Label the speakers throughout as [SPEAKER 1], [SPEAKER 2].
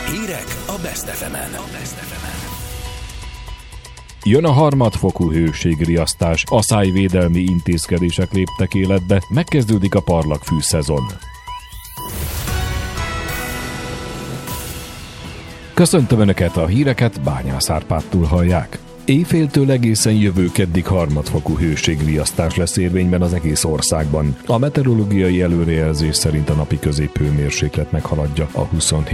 [SPEAKER 1] Hírek a Best FM-en.
[SPEAKER 2] Jön a harmadfokú hőségriasztás, aszályvédelmi intézkedések léptek életbe, megkezdődik a parlagfű szezon. Köszöntöm Önöket, a híreket Bányász Árpádtól hallják. Éjféltől egészen jövő keddig harmadfokú hőségriasztás lesz érvényben az egész országban. A meteorológiai előrejelzés szerint a napi középhőmérséklet meghaladja a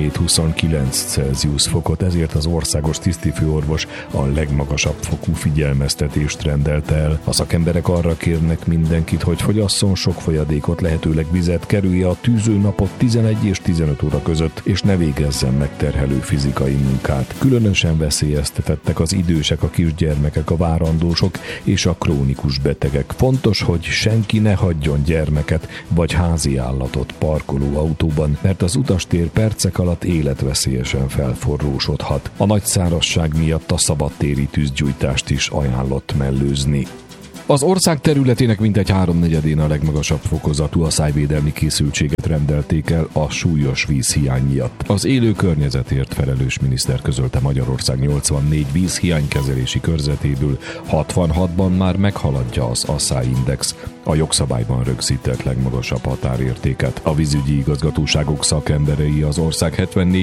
[SPEAKER 2] 27-29 Celsius fokot, ezért az országos tisztifőorvos a legmagasabb fokú figyelmeztetést rendelte el. A szakemberek arra kérnek mindenkit, hogy fogyasszon sok folyadékot, lehetőleg vizet, kerülje a tűzőnapot 11 és 15 óra között, és ne végezzen megterhelő fizikai munkát. Különösen veszélyeztetettek az idősek, a kisgyermekek, a várandósok és a krónikus betegek. Fontos, hogy senki ne hagyjon gyermeket vagy házi állatot parkolóautóban, mert az utastér percek alatt életveszélyesen felforrósodhat. A nagy szárazság miatt a szabadtéri tűzgyújtást is ajánlott mellőzni. Az ország területének mintegy 3/4-én a legmagasabb fokozatú aszályvédelmi készültséget rendelték el a súlyos vízhiány miatt. Az élő környezetért felelős miniszter közölte, Magyarország 84 vízhiánykezelési körzetéből 66-ban már meghaladja az aszályindex, a jogszabályban rögzített legmagasabb határértéket. A vízügyi igazgatóságok szakemberei az ország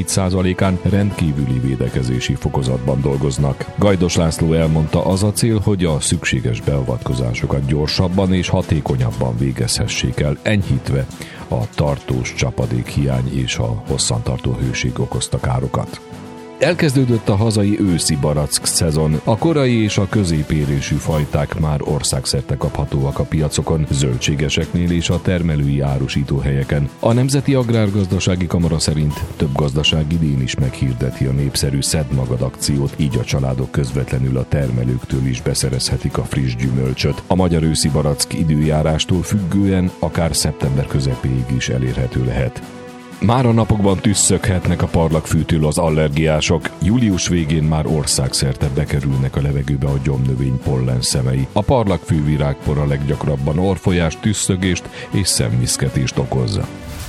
[SPEAKER 2] 74%-án rendkívüli védekezési fokozatban dolgoznak. Gajdos László elmondta, az a cél, hogy a szükséges beavatkozásokat gyorsabban és hatékonyabban végezhessék el, enyhítve a tartós csapadékhiány és a hosszantartó hőség okozta károkat. Elkezdődött a hazai őszi barack szezon. A korai és a középérésű fajták már országszerte kaphatóak a piacokon, zöldségeseknél és a termelői árusítóhelyeken. A Nemzeti Agrárgazdasági Kamara szerint több gazdaság idén is meghirdeti a népszerű Szedd Magad akciót, így a családok közvetlenül a termelőktől is beszerezhetik a friss gyümölcsöt. A magyar őszi barack időjárástól függően akár szeptember közepéig is elérhető lehet. Már a napokban tüsszöghetnek a parlagfűtől az allergiások. Július végén már országszerte bekerülnek a levegőbe a gyomnövény pollenszemei. A parlagfű virágpor a leggyakrabban orrfolyást, tüsszögést és szemviszketést okozza.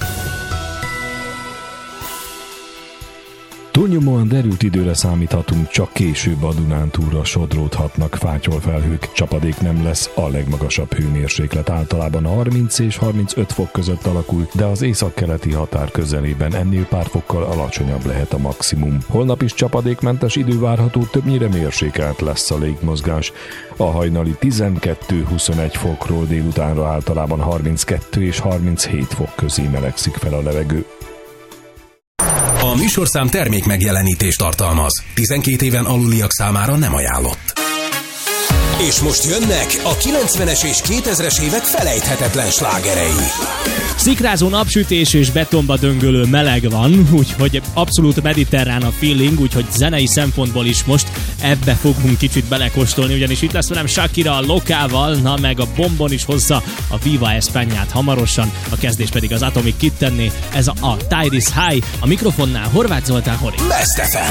[SPEAKER 2] Túlnyomóan derült időre számíthatunk, csak később a Dunántúlra sodródhatnak fátyolfelhők. Csapadék nem lesz, a legmagasabb hőmérséklet általában 30 és 35 fok között alakul, de az északkeleti határ közelében ennél pár fokkal alacsonyabb lehet a maximum. Holnap is csapadékmentes idő várható, többnyire mérsékelt lesz a légmozgás. A hajnali 12-21 fokról délutánra általában 32 és 37 fok közé melegszik fel a levegő.
[SPEAKER 1] A műsorszám termék megjelenítést tartalmaz. 12 éven aluliak számára nem ajánlott. És most jönnek a 90-es és 2000-es évek felejthetetlen slágerei.
[SPEAKER 3] Szikrázó napsütés és betonba döngölő meleg van, úgyhogy abszolút mediterrán a feeling, úgyhogy zenei szempontból is most ebbe fogunk kicsit belekóstolni, ugyanis itt lesz velem Shakira a Lokával, na meg a Bombon is hozza a Viva Españát hamarosan, a kezdés pedig az Atomic Kittenné, ez a Tide is High, a mikrofonnál Horváth Zoltán Hori.
[SPEAKER 1] Best FM.